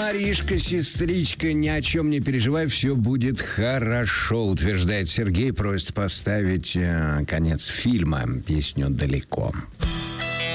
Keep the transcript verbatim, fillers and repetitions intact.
Маришка, сестричка, ни о чем не переживай, все будет хорошо, утверждает Сергей. Просит поставить э, конец фильма, песню «Далеко».